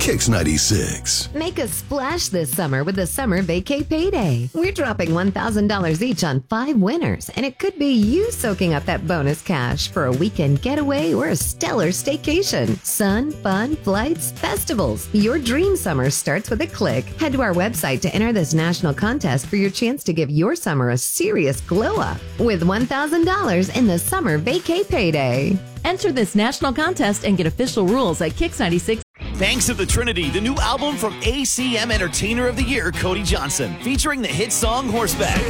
Kix 96. Make a splash this summer with the Summer Vacay Payday. We're dropping $1,000 each on 5 winners, and it could be you soaking up that bonus cash for a weekend getaway or a stellar staycation. Sun, fun, flights, festivals. Your dream summer starts with a click. Head to our website to enter this national contest for your chance to give your summer a serious glow up with $1,000 in the Summer Vacay Payday. Enter this national contest and get official rules at Kix 96. Banks of the Trinity, the new album from ACM Entertainer of the Year, Cody Johnson, featuring the hit song Horseback.